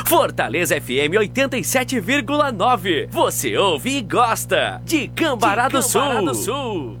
Fortaleza FM 87,9. Você ouve e gosta de Cambará do Sul.